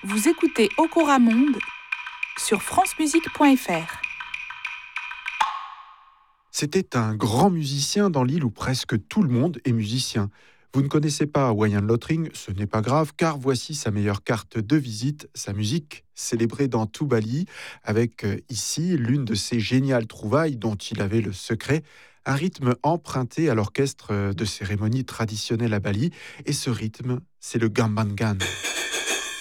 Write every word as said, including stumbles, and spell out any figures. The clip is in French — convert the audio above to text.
Vous écoutez Okora Monde sur francemusique point f r. C'était un grand musicien dans l'île où presque tout le monde est musicien. Vous ne connaissez pas Wayan Lotring, ce n'est pas grave, car voici sa meilleure carte de visite, sa musique, célébrée dans tout Bali, avec euh, ici l'une de ses géniales trouvailles dont il avait le secret, un rythme emprunté à l'orchestre de cérémonie traditionnelle à Bali, et ce rythme, c'est le Gambangan.